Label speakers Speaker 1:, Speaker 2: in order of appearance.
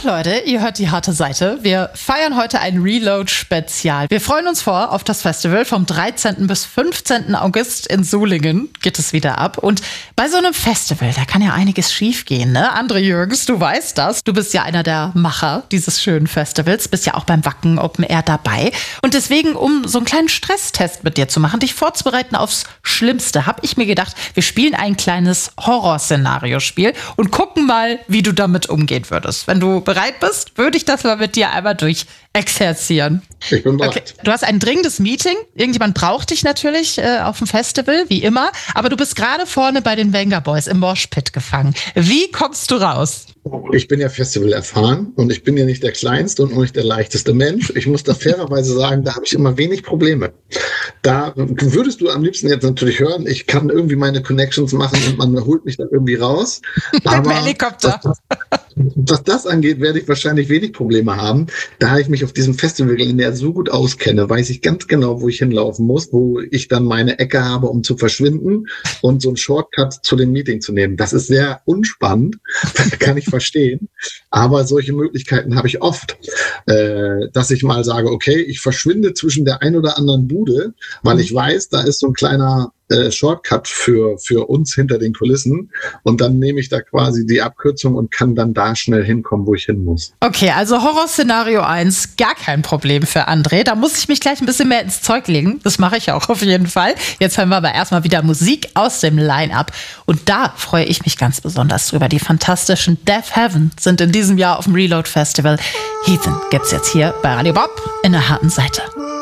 Speaker 1: Leute, ihr hört die harte Seite. Wir feiern heute ein Reload-Spezial. Wir freuen uns auf das Festival. Vom 13. bis 15. August in Solingen geht es wieder ab. Und bei so einem Festival, da kann ja einiges schiefgehen, ne? André Jürgens, du weißt das. Du bist ja einer der Macher dieses schönen Festivals, bist ja auch beim Wacken Open Air dabei. Und deswegen, um so einen kleinen Stresstest mit dir zu machen, dich vorzubereiten aufs Schlimmste, habe ich mir gedacht, wir spielen ein kleines Horrorszenario-Spiel und gucken mal, wie du damit umgehen würdest. Wenn du bereit bist, würde ich das mal mit dir einmal durchexerzieren.
Speaker 2: Ich bin bereit.
Speaker 1: Okay. Du hast ein dringendes Meeting. Irgendjemand braucht dich natürlich auf dem Festival, wie immer. Aber du bist gerade vorne bei den Venga Boys im Moshpit gefangen. Wie kommst du raus?
Speaker 2: Ich bin ja Festival erfahren und ich bin ja nicht der kleinste und auch nicht der leichteste Mensch. Ich muss da fairerweise sagen, da habe ich immer wenig Probleme. Da würdest du am liebsten jetzt natürlich hören, ich kann irgendwie meine Connections machen und man holt mich da irgendwie raus.
Speaker 1: Aber Helikopter.
Speaker 2: Was das angeht, werde ich wahrscheinlich wenig Probleme haben. Da ich mich auf diesem Festivalgelände so gut auskenne, weiß ich ganz genau, wo ich hinlaufen muss, wo ich dann meine Ecke habe, um zu verschwinden und so einen Shortcut zu dem Meeting zu nehmen. Das ist sehr unspannend, kann ich verstehen. Aber solche Möglichkeiten habe ich oft, dass ich mal sage, okay, ich verschwinde zwischen der ein oder anderen Bude, weil ich weiß, da ist so ein kleiner Shortcut für uns hinter den Kulissen und dann nehme ich da quasi die Abkürzung und kann dann da schnell hinkommen, wo ich hin muss.
Speaker 1: Okay, also Horrorszenario 1, gar kein Problem für André. Da muss ich mich gleich ein bisschen mehr ins Zeug legen. Das mache ich auch auf jeden Fall. Jetzt hören wir aber erstmal wieder Musik aus dem Line-Up. Und da freue ich mich ganz besonders drüber. Die fantastischen Deaf Heaven sind in diesem Jahr auf dem Reload Festival. Heathen gibt's jetzt hier bei Radio Bob in der harten Seite.